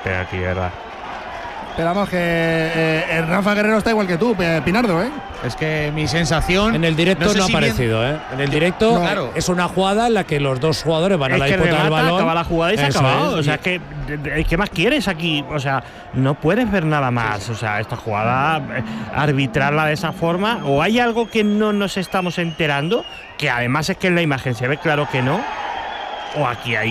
penalti, de verdad. Esperamos que Rafa Guerrero está igual que tú, Pinardo, ¿eh? Es que mi sensación… En el directo no ha aparecido, ¿eh? En el directo claro. Es una jugada en la que los dos jugadores van a la disputa del balón. Acaba la jugada y se ha acabado. Es. O sea, es que ¿qué más quieres aquí? O sea, no puedes ver nada más. O sea, esta jugada, arbitrarla de esa forma, o hay algo que no nos estamos enterando, que además es que en la imagen se ve claro que no, o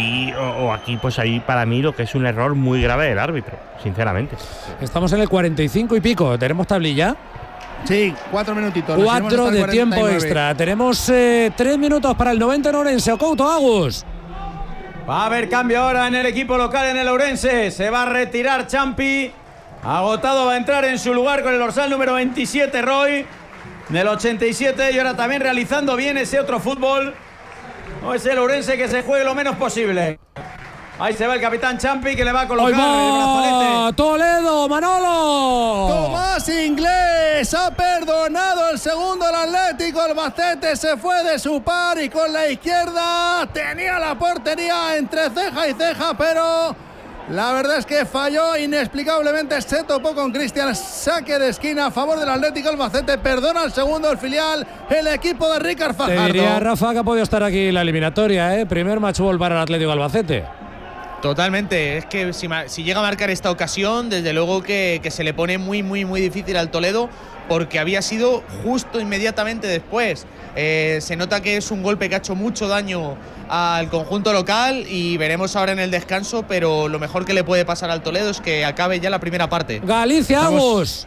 aquí pues ahí para mí lo que es un error muy grave del árbitro, sinceramente. Estamos en el 45 y pico. ¿Tenemos tablilla? Sí, 4 minutitos. 4 de tiempo extra. Tenemos 3 minutos para el 90 en Ourense. O Couto, Agus. Va a haber cambio ahora en el equipo local en el Ourense. Se va a retirar Champi. Agotado va a entrar en su lugar con el dorsal número 27, Roy. Del 87 y ahora también realizando bien ese otro fútbol. No es el Ourense que se juegue lo menos posible. Ahí se va el capitán Champi que le va a colocar el brazalete. Toledo, Manolo. Tomás Inglés ha perdonado el segundo el Atlético Albacete, se fue de su par y con la izquierda tenía la portería entre ceja y ceja, pero la verdad es que falló inexplicablemente, se topó con Cristian, saque de esquina a favor del Atlético Albacete, perdona el segundo el filial, el equipo de Ricard Fajardo. Te diría, Rafa, que ha podido estar aquí la eliminatoria, ¿eh? Primer match ball para el Atlético Albacete. Totalmente, es que si llega a marcar esta ocasión, desde luego que se le pone muy difícil al Toledo, porque había sido justo inmediatamente después. Se nota que es un golpe que ha hecho mucho daño al conjunto local y veremos ahora en el descanso, pero lo mejor que le puede pasar al Toledo es que acabe ya la primera parte. Galicia, Agus.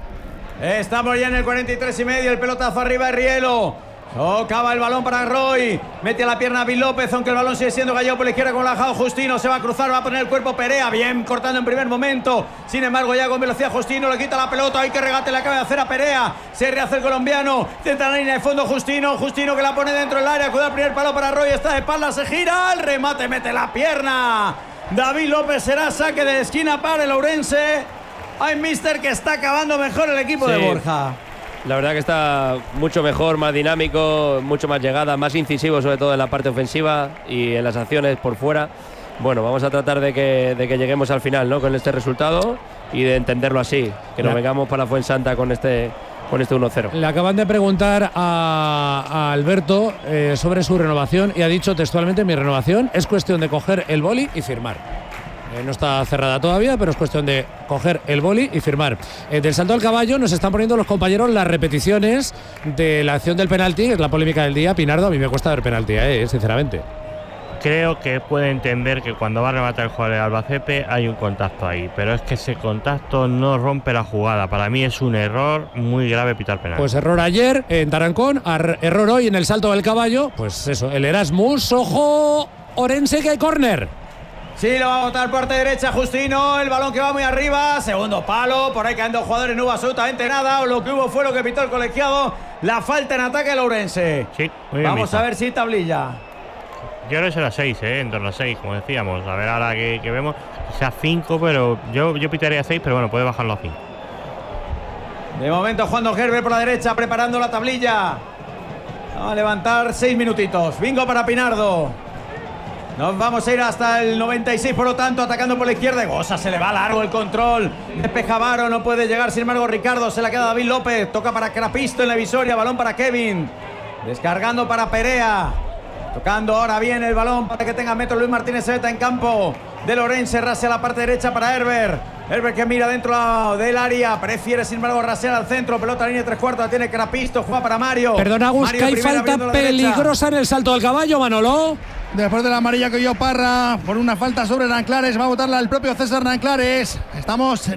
Estamos ya en el 43 y medio, el pelotazo arriba de Rielo. Tocaba el balón para Roy, mete a la pierna a Bill López, aunque el balón sigue siendo gallego por la izquierda con Lajao. Justino se va a cruzar, va a poner el cuerpo Perea, bien cortando en primer momento, sin embargo ya con velocidad Justino le quita la pelota, hay que regate le acaba de hacer a Perea, se rehace el colombiano, centra la línea de fondo Justino que la pone dentro del área, cuida el primer palo para Roy, está de espalda, se gira, el remate mete la pierna, David López, será saque de esquina para el Ourense. Hay mister que está acabando mejor el equipo de Borja. La verdad que está mucho mejor, más dinámico, mucho más llegada, más incisivo, sobre todo en la parte ofensiva y en las acciones por fuera. Bueno, vamos a tratar de que lleguemos al final, ¿no?, con este resultado y de entenderlo así, que nos vengamos para Fuensanta con este 1-0. Le acaban de preguntar a Alberto sobre su renovación y ha dicho textualmente: mi renovación es cuestión de coger el boli y firmar. No está cerrada todavía, pero es cuestión de coger el boli y firmar. Del salto al caballo nos están poniendo los compañeros las repeticiones de la acción del penalti, que es la polémica del día. Pinardo, a mí me cuesta ver penalti, sinceramente. Creo que puede entender que cuando va a rematar el jugador de Albacete hay un contacto ahí, pero es que ese contacto no rompe la jugada. Para mí es un error muy grave pitar penalti. Pues error ayer en Tarancón, error hoy en el salto del caballo. Pues eso, el Erasmus, ojo, Ourense, que hay córner. Sí, lo va a botar parte derecha Justino, el balón que va muy arriba, segundo palo, por ahí cayendo jugadores, no hubo absolutamente nada, o lo que hubo fue lo que pitó el colegiado, la falta en ataque del Ourense. Sí, muy bien. Vamos a ver si tablilla. Yo creo que será 6, en torno a 6, como decíamos. A ver ahora que vemos, sea 5, pero yo pitaría 6, pero bueno, puede bajarlo a 5. De momento jugando Gerber por la derecha, preparando la tablilla. Va a levantar 6 minutitos. Bingo para Pinardo. Nos vamos a ir hasta el 96, por lo tanto, atacando por la izquierda. Gosa, se le va largo el control. Despeja Varo, no puede llegar. Sin embargo, Ricardo, se la queda David López. Toca para Crapisto en la visoria. Balón para Kevin. Descargando para Perea. Tocando ahora bien el balón para que tenga metro Luis Martínez Sebeta en campo del Ourense. Rasea la parte derecha para Herbert. Herbert que mira dentro del área. Prefiere, sin embargo, rasear al centro. Pelota línea de 3/4. La tiene Crapisto. Juega para Mario. Perdona, Gus, que hay falta peligrosa en el salto del caballo, Manolo. Después de la amarilla que dio Parra por una falta sobre Nanclares, va a votarla el propio César Nanclares. Estamos,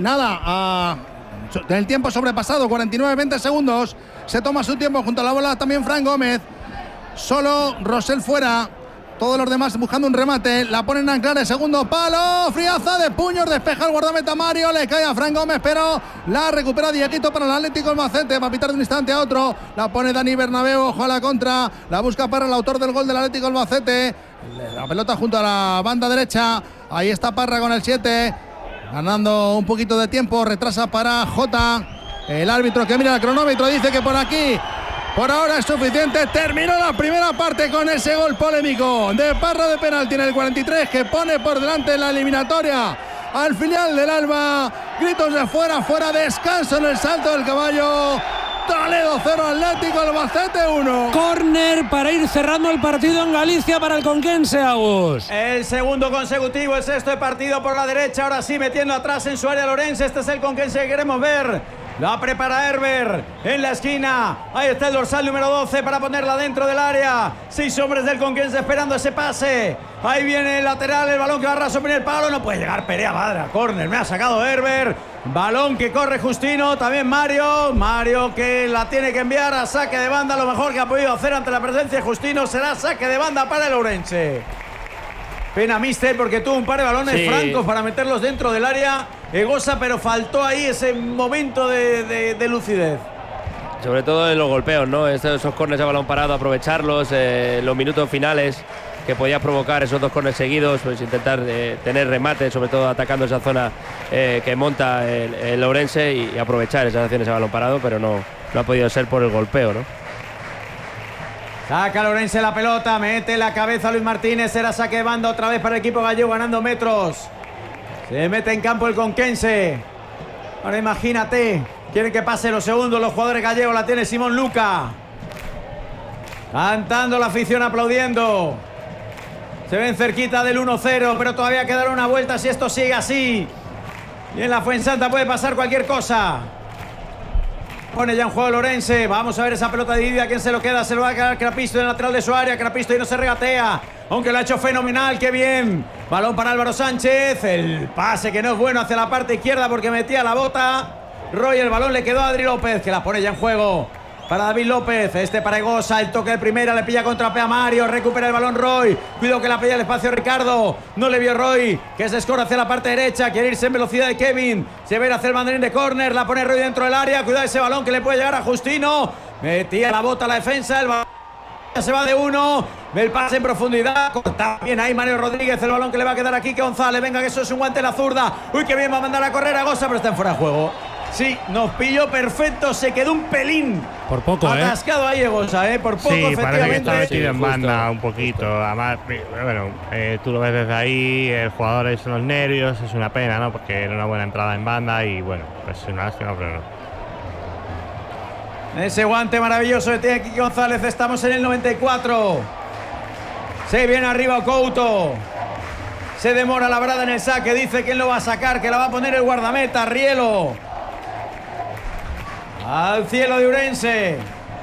del tiempo sobrepasado, 49-20 segundos. Se toma su tiempo junto a la bola también Fran Gómez. Solo Rosell fuera. Todos los demás buscando un remate. La ponen Nanclares, segundo palo. Friaza de puños, despeja el guardameta Mario. Le cae a Fran Gómez, pero la recupera Dieguito para el Atlético Albacete. Va a pitar de un instante a otro. La pone Dani Bernabéu, ojo a la contra. La busca Parra, el autor del gol del Atlético Albacete. La pelota junto a la banda derecha. Ahí está Parra con el 7. Ganando un poquito de tiempo. Retrasa para Jota. El árbitro que mira el cronómetro dice que por aquí, por ahora es suficiente. Terminó la primera parte con ese gol polémico de Parra de penalti en el 43, que pone por delante la eliminatoria al filial del Alba. Gritos de fuera, descanso en el salto del caballo. Toledo 0, Atlético Albacete 1. Córner para ir cerrando el partido en Galicia para el Conquense, Agus. El segundo consecutivo, el sexto de partido por la derecha. Ahora sí, metiendo atrás en su área Lorense. Este es el Conquense que queremos ver. La prepara Herber en la esquina. Ahí está el dorsal número 12 para ponerla dentro del área. 6 hombres del Conquense esperando ese pase. Ahí viene el lateral, el balón que va a raso en el palo. No puede llegar Perea, madre, a córner. Me ha sacado Herber. Balón que corre Justino, también Mario. Mario que la tiene que enviar a saque de banda. Lo mejor que ha podido hacer ante la presencia de Justino será saque de banda para el Ourense. Pena, mister, porque tuvo un par de balones francos para meterlos dentro del área. Egosa, pero faltó ahí ese momento de lucidez. Sobre todo en los golpeos, ¿no? Esos córneres a balón parado, aprovecharlos, los minutos finales que podía provocar esos 2 córneres seguidos, pues intentar tener remate, sobre todo atacando esa zona que monta el Ourense y aprovechar esas acciones a balón parado, pero no ha podido ser por el golpeo, ¿no? Saca Ourense la pelota, mete la cabeza Luis Martínez, será saque de banda otra vez para el equipo gallego ganando metros. Se mete en campo el Conquense. Ahora imagínate, quieren que pase los segundos los jugadores gallegos, la tiene Simón Luca. Cantando la afición, aplaudiendo. Se ven cerquita del 1-0, pero todavía quedará una vuelta si esto sigue así. Y en la Fuensanta puede pasar cualquier cosa. Pone ya en juego Lorense. Vamos a ver esa pelota dividida. ¿Quién se lo queda? Se lo va a quedar Crapisto en el lateral de su área. Crapisto y no se regatea. Aunque lo ha hecho fenomenal. ¡Qué bien! Balón para Álvaro Sánchez. El pase que no es bueno hacia la parte izquierda porque metía la bota. Roy, el balón le quedó a Adri López, que la pone ya en juego. Para David López, este para Egosa, el toque de primera, le pilla contrapea Mario, recupera el balón Roy, cuidado que la pilla el espacio Ricardo, no le vio Roy, que se escora hacia la parte derecha, quiere irse en velocidad de Kevin, se ve hacer el banderín de córner, la pone Roy dentro del área, cuidado ese balón que le puede llegar a Justino, metía la bota a la defensa, el balón se va de 1, el pase en profundidad, corta bien ahí Mario Rodríguez, el balón que le va a quedar aquí que González, venga que eso es un guante en la zurda, uy que bien va a mandar a correr a Egosa, pero está en fuera de juego. Sí, nos pilló perfecto, se quedó un pelín. Por poco, atascado ahí Egosa, por poco, sí, efectivamente. parece que está metido en banda un poquito. Además, bueno, tú lo ves desde ahí, el jugador es los nervios, es una pena, ¿no? Porque era una buena entrada en banda y bueno, pues es una lástima, pero no. Ese guante maravilloso de tiene Kiki González, estamos en el 94. Se viene arriba Couto. Se demora Labrada en el saque, dice que él lo va a sacar, que la va a poner el guardameta, Rielo. Al cielo de Ourense.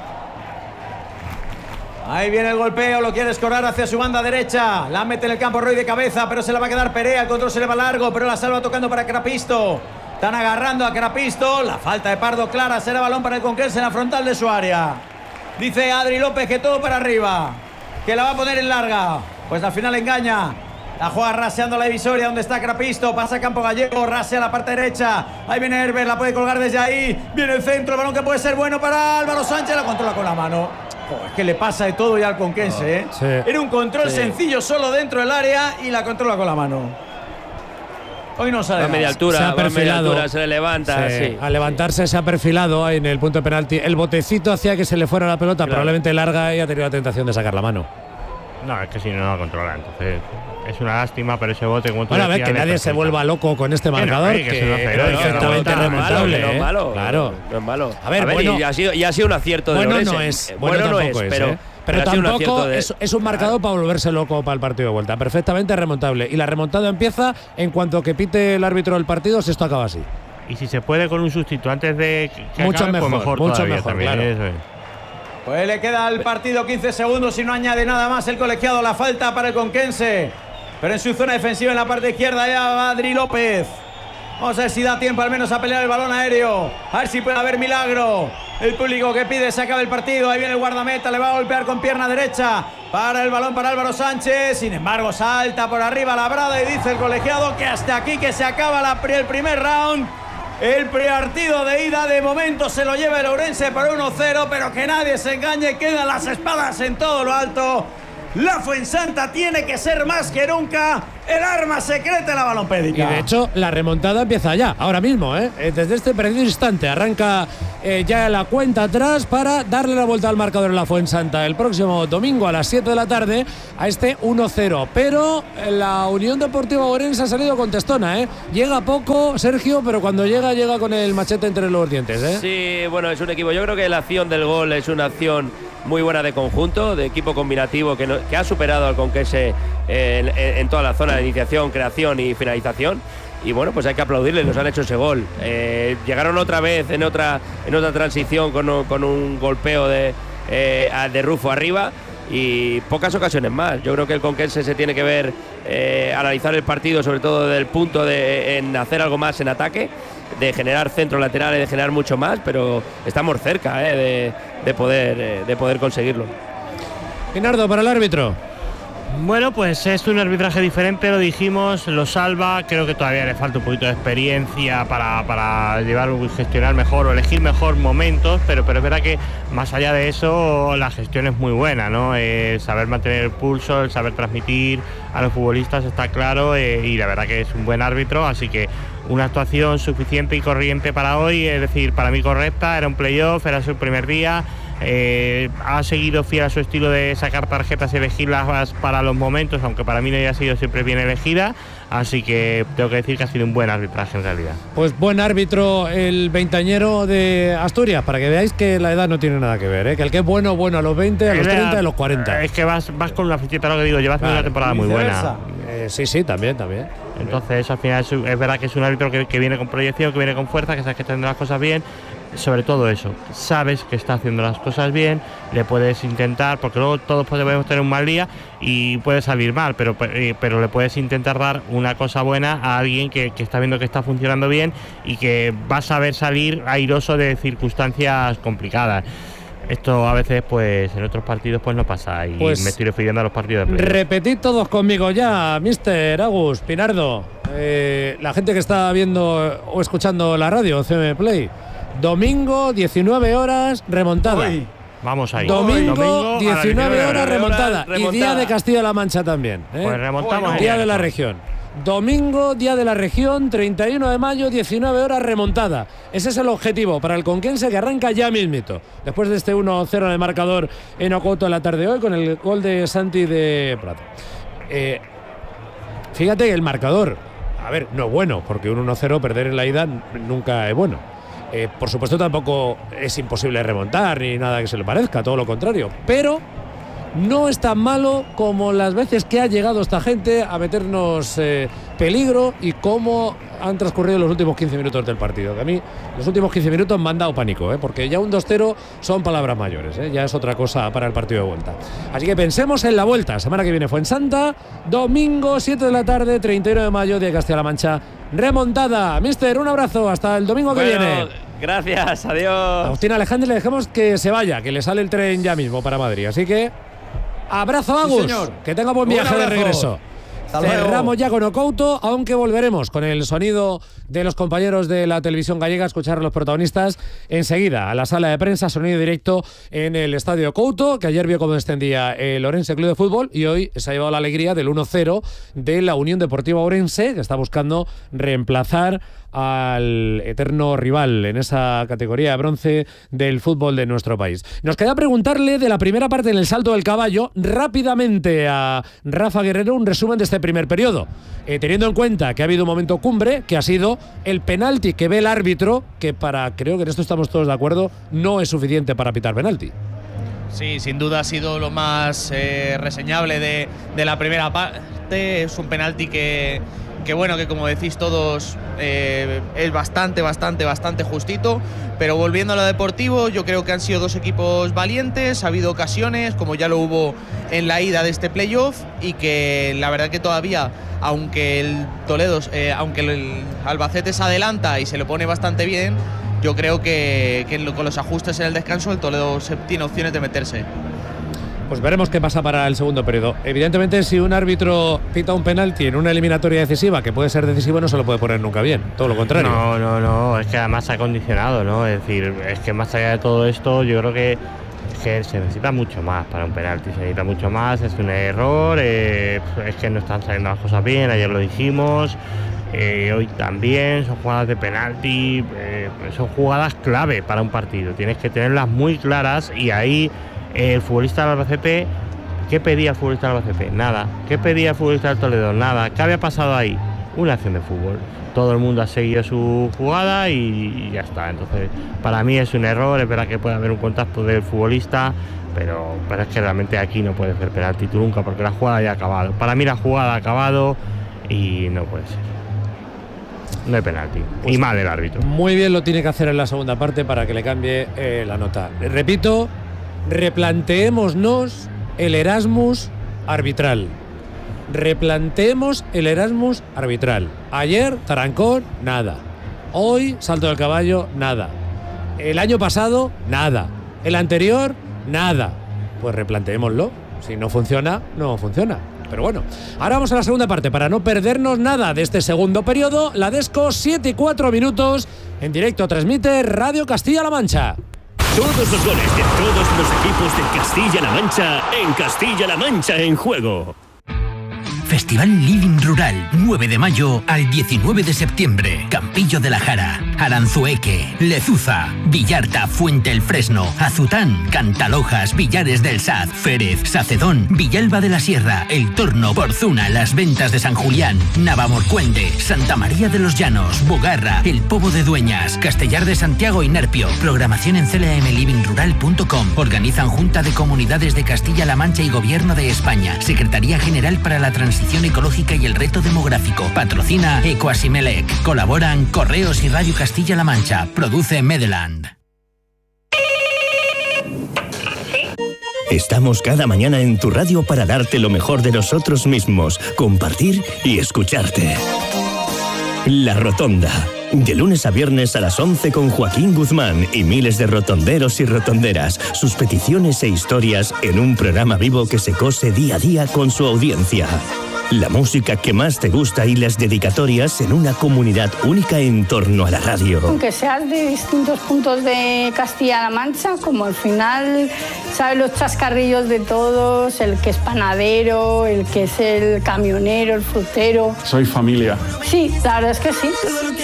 Ahí viene el golpeo, lo quiere escorar hacia su banda derecha. La mete en el campo Roy de cabeza, pero se la va a quedar Perea. El control se le va largo, pero la salva tocando para Crapisto. Están agarrando a Crapisto. La falta de Pardo clara, será balón para el Conquense en la frontal de su área. Dice Adri López que todo para arriba, que la va a poner en larga. Pues al final engaña. La juega raseando la divisoria donde está Crapisto, pasa a campo gallego, rasea la parte derecha, ahí viene Herber, la puede colgar desde ahí, viene el centro, el balón que puede ser bueno para Álvaro Sánchez, la controla con la mano. Es que le pasa de todo ya al Conquense, ¿eh? Sí. Era un control sencillo solo dentro del área y la controla con la mano. Hoy no sale a media altura, se le levanta. Sí. Al levantarse se ha perfilado ahí en el punto de penalti. El botecito hacía que se le fuera la pelota, claro, probablemente larga, y ha tenido la tentación de sacar la mano. No, es que si no la controla, entonces es una lástima, pero ese bote, como tú decías, a ver, que nadie se vuelva loco con este marcador, que es perfectamente remontable. No es malo, claro. No es malo. A ver, bueno, y ha sido un acierto de Ourense. Bueno no es, pero tampoco es un marcador para volverse loco para el partido de vuelta. Perfectamente remontable. Y la remontada empieza en cuanto que pite el árbitro del partido, si esto acaba así. Y si se puede con un sustituto antes de que mucho acabe, mejor, pues mejor mucho todavía, mejor, también, claro. Eso es. Pues le queda al partido 15 segundos y no añade nada más el colegiado. La falta para el Conquense. Pero en su zona defensiva, en la parte izquierda, ya va Adri López. Vamos a ver si da tiempo al menos a pelear el balón aéreo. A ver si puede haber milagro. El público que pide se acaba el partido. Ahí viene el guardameta, le va a golpear con pierna derecha. Para el balón para Álvaro Sánchez. Sin embargo, salta por arriba Labrada y dice el colegiado que hasta aquí que se acaba el primer round. El partido de ida de momento se lo lleva el Ourense por 1-0, pero que nadie se engañe, quedan las espadas en todo lo alto. La Fuensanta tiene que ser más que nunca el arma secreta de la balompédica. Y de hecho, la remontada empieza ya, ahora mismo, ¿eh? Desde este preciso instante arranca ya la cuenta atrás para darle la vuelta al marcador en la Fuensanta el próximo domingo a las 7 de la tarde a este 1-0. Pero la Unión Deportiva Ourense ha salido contestona, ¿eh? Llega poco, Sergio, pero cuando llega con el machete entre los dientes, ¿eh? Sí, bueno, es un equipo. Yo creo que la acción del gol es una acción muy buena de conjunto, de equipo combinativo que ha superado al Conquense en toda la zona de iniciación, creación y finalización. Y bueno, pues hay que aplaudirles, nos han hecho ese gol. Llegaron otra vez en otra transición con un golpeo de Rufo arriba y pocas ocasiones más. Yo creo que el Conquense se tiene que ver, analizar el partido, sobre todo desde el punto en hacer algo más en ataque, de generar centros laterales, de generar mucho más, pero estamos cerca de poder conseguirlo. Pinardo, para el árbitro. Bueno, pues es un arbitraje diferente, lo dijimos, lo salva. Creo que todavía le falta un poquito de experiencia para llevar y gestionar mejor o elegir mejor momentos, pero es verdad que más allá de eso la gestión es muy buena, ¿no? Saber mantener el pulso, el saber transmitir a los futbolistas está claro, y la verdad que es un buen árbitro, así que una actuación suficiente y corriente para hoy, es decir, para mí correcta. Era un playoff, era su primer día. Ha seguido fiel a su estilo de sacar tarjetas y elegirlas para los momentos, aunque para mí no haya sido siempre bien elegida, así que tengo que decir que ha sido un buen arbitraje en realidad. Pues buen árbitro el veinteañero de Asturias, para que veáis que la edad no tiene nada que ver, ¿eh? Que el que es bueno a los 20, a los 30 y a los 40. Es que vas con una fichita, lo que digo, llevas una temporada muy buena. Sí, también. Entonces al final es verdad que es un árbitro que viene con proyección, que viene con fuerza, que sabes que está haciendo las cosas bien. Sobre todo eso, sabes que está haciendo las cosas bien, le puedes intentar, porque luego todos podemos tener un mal día y puede salir mal, pero le puedes intentar dar una cosa buena a alguien que está viendo que está funcionando bien y que va a saber salir airoso de circunstancias complicadas. Esto a veces, pues en otros partidos pues no pasa, y pues me estoy refiriendo a los partidos de play. Repetid todos conmigo ya, Mister Agus, Pinardo, la gente que está viendo o escuchando la radio, CM Play. Domingo, 19 horas, remontada. Uy, vamos ahí. Domingo 19 horas, remontada. Y día de Castilla-La Mancha también, ¿eh? Pues remontamos. Día de la región. Domingo, día de la región, 31 de mayo, 19 horas, remontada. Ese es el objetivo para el Conquense, que arranca ya mismito. Después de este 1-0 en el marcador en Ocoto en la tarde de hoy, con el gol de Santi de Prato. Fíjate que el marcador, a ver, no es bueno, porque un 1-0 perder en la ida nunca es bueno. Por supuesto tampoco es imposible remontar ni nada que se le parezca, todo lo contrario, pero no es tan malo como las veces que ha llegado esta gente a meternos peligro y cómo han transcurrido los últimos 15 minutos del partido. Que a mí los últimos 15 minutos me han dado pánico, porque ya un 2-0 son palabras mayores, ya es otra cosa para el partido de vuelta. Así que pensemos en la vuelta. Semana que viene Fuensanta, domingo 7 de la tarde, 31 de mayo, día de Castilla-La Mancha. Remontada. Mister, un abrazo, hasta el domingo que viene. Gracias, adiós. A Agustín Alejandro le dejamos que se vaya, que le sale el tren ya mismo para Madrid. Así que abrazo, Agus. Sí, señor. Que tenga buen viaje de regreso. Cerramos ya con Ocoto, aunque volveremos con el sonido de los compañeros de la televisión gallega a escuchar a los protagonistas enseguida a la sala de prensa, sonido directo en el estadio Ocoto, que ayer vio cómo descendía el Ourense Club de Fútbol y hoy se ha llevado la alegría del 1-0 de la Unión Deportiva Ourense, que está buscando reemplazar al eterno rival en esa categoría de bronce del fútbol de nuestro país. Nos queda preguntarle de la primera parte en el salto del caballo rápidamente a Rafa Guerrero un resumen de este primer periodo, teniendo en cuenta que ha habido un momento cumbre, que ha sido el penalti que ve el árbitro, que creo que en esto estamos todos de acuerdo, no es suficiente para pitar penalti. Sí, sin duda ha sido lo más reseñable de la primera parte. Es un penalti que bueno, que como decís todos es bastante justito, pero volviendo a lo deportivo, yo creo que han sido dos equipos valientes, ha habido ocasiones, como ya lo hubo en la ida de este playoff, y que la verdad que todavía, aunque el Toledo, aunque el Albacete se adelanta y se lo pone bastante bien, yo creo que con los ajustes en el descanso el Toledo tiene opciones de meterse. Pues veremos qué pasa para el segundo periodo. Evidentemente, si un árbitro pita un penalti en una eliminatoria decisiva, que puede ser decisivo, no se lo puede poner nunca bien. Todo lo contrario. No, es que además se ha condicionado, ¿no? Es decir, es que más allá de todo esto, yo creo que se necesita mucho más para un penalti. Se necesita mucho más, es un error, es que no están saliendo las cosas bien, ayer lo dijimos. hoy también, son jugadas de penalti, son jugadas clave para un partido, tienes que tenerlas muy claras. Y ahí el futbolista del Albacete, ¿qué pedía el futbolista del Albacete? Nada. ¿Qué pedía el futbolista del Toledo? Nada. ¿Qué había pasado ahí? Una acción de fútbol. Todo el mundo ha seguido su jugada y ya está. Entonces, para mí es un error. Es verdad que puede haber un contacto del futbolista, pero es que realmente aquí no puedes ver penalti tú nunca, porque la jugada ya ha acabado. Para mí la jugada ha acabado y no puede ser. No hay penalti. Pues y mal el árbitro. Muy bien lo tiene que hacer en la segunda parte para que le cambie la nota. Repito, replanteémonos el Erasmus arbitral. Replanteemos el Erasmus arbitral. Ayer, Tarancón, nada. Hoy, salto del caballo, nada. El año pasado, nada. El anterior, nada. Pues replanteémoslo. Si no funciona, no funciona. Pero bueno, ahora vamos a la segunda parte para no perdernos nada de este segundo periodo. La Desco, 7:04. En directo transmite Radio Castilla-La Mancha. Todos los goles de todos los equipos de Castilla-La Mancha en Castilla-La Mancha en juego. Festival Living Rural, 9 de mayo al 19 de septiembre. Campillo de la Jara, Aranzueque, Lezuza, Villarta, Fuente el Fresno, Azután, Cantalojas, Villares del Saz, Férez, Sacedón, Villalba de la Sierra, El Torno, Porzuna, Las Ventas de San Julián, Navamorcuende, Santa María de los Llanos, Bogarra, El Pobo de Dueñas, Castellar de Santiago y Nerpio. Programación en clamlivingrural.com. Organizan Junta de Comunidades de Castilla-La Mancha y Gobierno de España. Secretaría General para la Transición Ecológica y el Reto Demográfico. Patrocina Ecoasimelec. Colaboran Correos y Radio Castilla-La Mancha. Produce Medeland. Estamos cada mañana en tu radio para darte lo mejor de nosotros mismos, compartir y escucharte. La Rotonda. De lunes a viernes a las 11 con Joaquín Guzmán y miles de rotonderos y rotonderas. Sus peticiones e historias en un programa vivo que se cose día a día con su audiencia. La música que más te gusta y las dedicatorias en una comunidad única en torno a la radio. Aunque seas de distintos puntos de Castilla-La Mancha, como al final sabes los chascarrillos de todos, el que es panadero, el que es el camionero, el frutero. Soy familia. Sí, la verdad es que sí.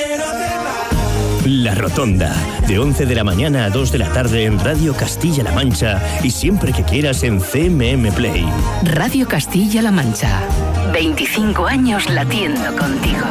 La Rotonda, de 11 de la mañana a 2 de la tarde en Radio Castilla-La Mancha y siempre que quieras en CMM Play. Radio Castilla-La Mancha, 25 años latiendo contigo.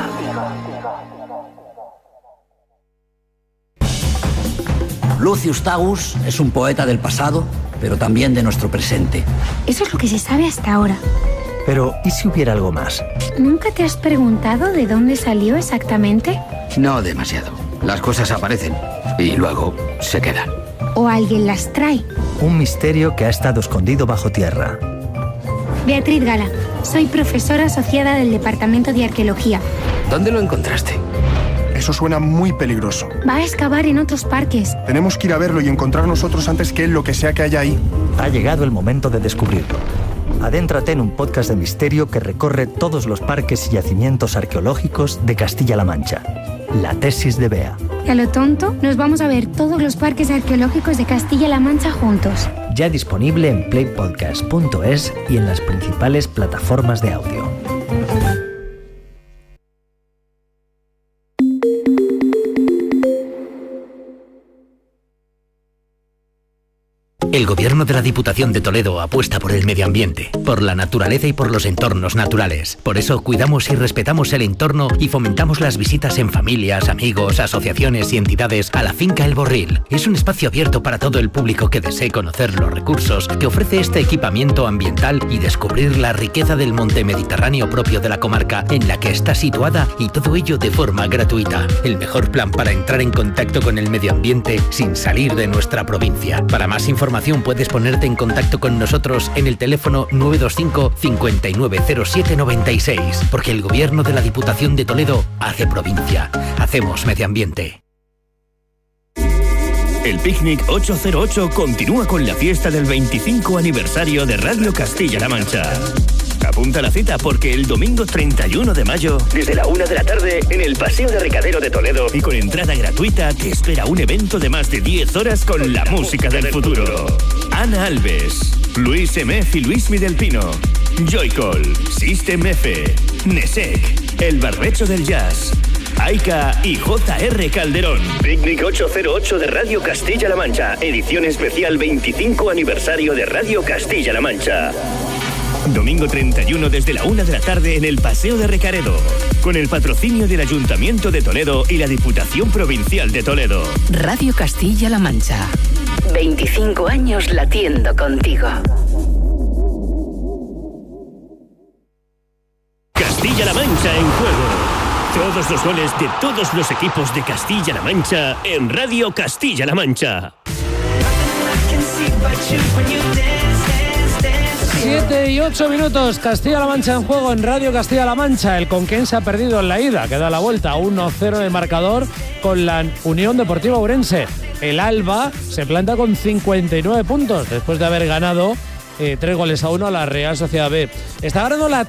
Lucius Tagus es un poeta del pasado, pero también de nuestro presente. Eso es lo que se sabe hasta ahora. Pero, ¿y si hubiera algo más? ¿Nunca te has preguntado de dónde salió exactamente? No demasiado. Las cosas aparecen y luego se quedan. ¿O alguien las trae? Un misterio que ha estado escondido bajo tierra. Beatriz Gala, soy profesora asociada del Departamento de Arqueología. ¿Dónde lo encontraste? Eso suena muy peligroso. Va a excavar en otros parques. Tenemos que ir a verlo y encontrar nosotros antes que él lo que sea que haya ahí. Ha llegado el momento de descubrirlo. Adéntrate en un podcast de misterio que recorre todos los parques y yacimientos arqueológicos de Castilla-La Mancha. La tesis de Bea. Y a lo tonto, nos vamos a ver todos los parques arqueológicos de Castilla-La Mancha juntos. Ya disponible en playpodcast.es y en las principales plataformas de audio. El Gobierno de la Diputación de Toledo apuesta por el medio ambiente, por la naturaleza y por los entornos naturales. Por eso cuidamos y respetamos el entorno y fomentamos las visitas en familias, amigos, asociaciones y entidades a la finca El Borril. Es un espacio abierto para todo el público que desee conocer los recursos que ofrece este equipamiento ambiental y descubrir la riqueza del monte mediterráneo propio de la comarca en la que está situada, y todo ello de forma gratuita. El mejor plan para entrar en contacto con el medio ambiente sin salir de nuestra provincia. Para más información puedes ponerte en contacto con nosotros en el teléfono 925 590796, porque el Gobierno de la Diputación de Toledo hace provincia. Hacemos medio ambiente. El Picnic 808 continúa con la fiesta del 25 aniversario de Radio Castilla-La Mancha. Apunta la cita porque el domingo 31 de mayo, desde la 1 de la tarde, en el Paseo de Recadero de Toledo y con entrada gratuita, te espera un evento de más de 10 horas con la música del futuro. Ana Alves, Luis Emef y Luismi del Pino, Joycall, System F, Nesek, El Barbecho del Jazz, Aika y JR Calderón. Picnic 808 de Radio Castilla-La Mancha. Edición especial 25 aniversario de Radio Castilla-La Mancha. Domingo 31 desde la 1 de la tarde en el Paseo de Recaredo. Con el patrocinio del Ayuntamiento de Toledo y la Diputación Provincial de Toledo. Radio Castilla-La Mancha. 25 años latiendo contigo. Castilla-La Mancha en juego. Todos los goles de todos los equipos de Castilla-La Mancha en Radio Castilla-La Mancha. 7 y 8 minutos, Castilla-La Mancha en juego en Radio Castilla-La Mancha. El Conquense ha perdido en la ida, que da la vuelta 1-0 en el marcador con la Unión Deportiva Ourense. El Alba se planta con 59 puntos después de haber ganado 3-1 a la Real Sociedad B. Está ganando el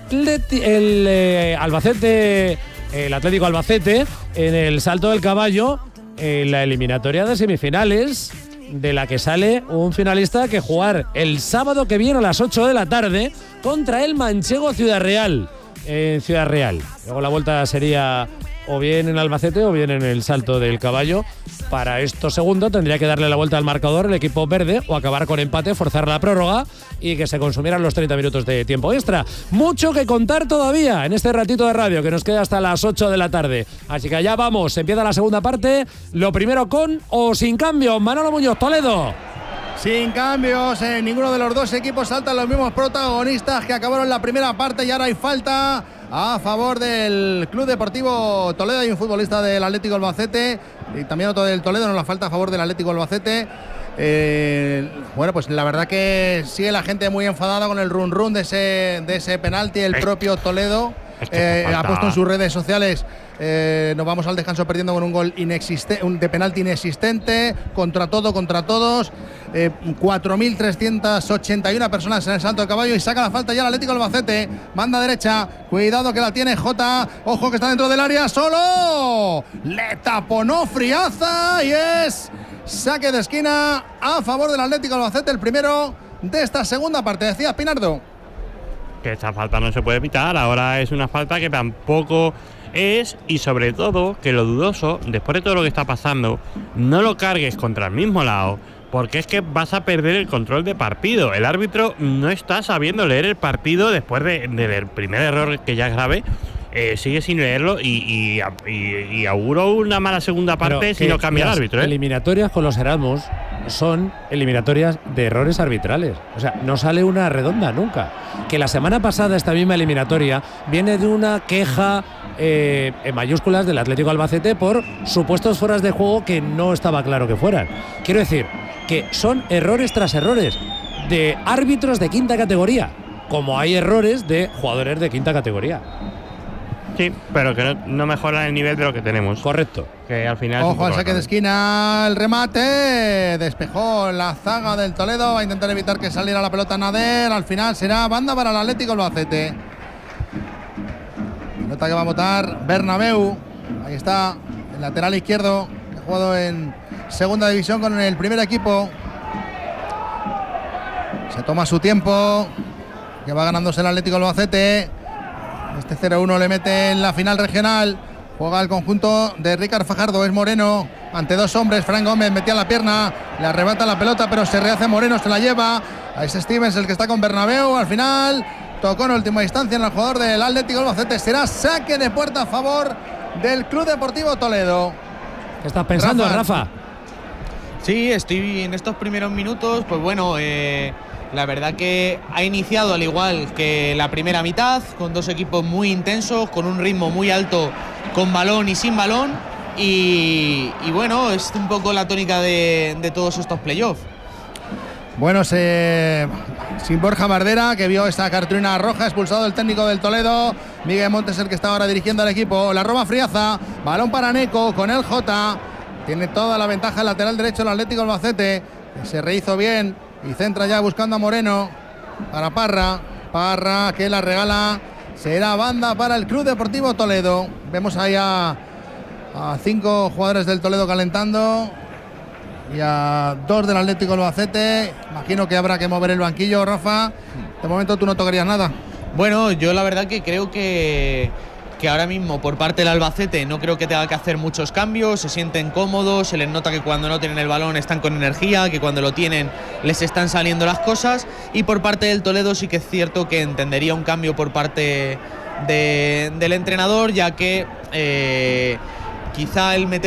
Atlético Albacete en el Salto del Caballo en la eliminatoria de semifinales, de la que sale un finalista que jugar el sábado que viene a las 8 de la tarde contra el Manchego Ciudad Real. En Ciudad Real. Luego la vuelta sería o bien en Albacete o bien en el Salto del Caballo. Para esto segundo tendría que darle la vuelta al marcador el equipo verde o acabar con empate, forzar la prórroga y que se consumieran los 30 minutos de tiempo extra. Mucho que contar todavía en este ratito de radio que nos queda hasta las 8 de la tarde. Así que allá vamos, empieza la segunda parte. Lo primero con o sin cambio. Manolo Muñoz, Toledo. Sin cambios, ninguno de los dos equipos saltan los mismos protagonistas que acabaron la primera parte y ahora hay falta a favor del Club Deportivo Toledo. Hay un futbolista del Atlético Albacete y también otro del Toledo, no la falta a favor del Atlético Albacete. Bueno, pues la verdad que sigue la gente muy enfadada con el run de ese penalti. El propio Toledo ha puesto en sus redes sociales: nos vamos al descanso perdiendo con un gol de penalti inexistente, contra todo, contra todos. 4.381 personas en el Salto del Caballo y saca la falta ya el Atlético Albacete. Banda derecha, cuidado que la tiene Jota. Ojo que está dentro del área, solo le taponó Friaza y es saque de esquina a favor del Atlético Albacete, el primero de esta segunda parte. Decía Pinardo que esta falta no se puede evitar. Ahora es una falta que tampoco es, y sobre todo que lo dudoso, después de todo lo que está pasando, no lo cargues contra el mismo lado, porque es que vas a perder el control de partido. El árbitro no está sabiendo leer el partido después del primer error, que ya es grave. Sigue sin leerlo y auguro una mala segunda parte si no cambia el árbitro. Eliminatorias con los Erasmus son eliminatorias de errores arbitrales. O sea, no sale una redonda nunca. Que la semana pasada esta misma eliminatoria viene de una queja en mayúsculas del Atlético Albacete por supuestos fueras de juego que no estaba claro que fueran. Quiero decir que son errores tras errores de árbitros de quinta categoría, como hay errores de jugadores de quinta categoría. Sí, pero que no mejoran el nivel de lo que tenemos. Correcto. Que al final. Ojo al saque de esquina, el remate. Despejó la zaga del Toledo. Va a intentar evitar que saliera la pelota Nader. Al final será banda para el Atlético Albacete. Pelota que va a botar Bernabéu. Ahí está, el lateral izquierdo, que ha jugado en segunda división con el primer equipo. Se toma su tiempo, que va ganándose el Atlético Albacete. Este 0-1 le mete en la final regional. Juega el conjunto de Ricard Fajardo. Es Moreno ante dos hombres. Fran Gómez metía la pierna, le arrebata la pelota, pero se rehace Moreno, se la lleva. A ese Stevens, el que está con Bernabéu. Al final tocó en última instancia en el jugador del Atlético Albacete. Será saque de puerta a favor del Club Deportivo Toledo. ¿Qué estás pensando, Rafa? Sí, estoy en estos primeros minutos, pues bueno, la verdad que ha iniciado al igual que la primera mitad, con dos equipos muy intensos, con un ritmo muy alto, con balón y sin balón. Y bueno, es un poco la tónica de todos estos playoffs. Bueno, sin Borja Bardera, que vio esta cartulina roja, expulsado el técnico del Toledo. Miguel Montes, el que está ahora dirigiendo al equipo. La roba Friaza, balón para Neco con el Jota. Tiene toda la ventaja el lateral derecho el Atlético Albacete. Se rehizo bien y centra ya buscando a Moreno para Parra. Parra que la regala. Será banda para el Club Deportivo Toledo. Vemos ahí a 5 jugadores del Toledo calentando y a 2 del Atlético Albacete. Imagino que habrá que mover el banquillo, Rafa. De momento tú no tocarías nada. Bueno, yo la verdad que creo que ahora mismo por parte del Albacete no creo que tenga que hacer muchos cambios, se sienten cómodos, se les nota que cuando no tienen el balón están con energía, que cuando lo tienen les están saliendo las cosas, y por parte del Toledo sí que es cierto que entendería un cambio por parte del entrenador, ya que quizá el meter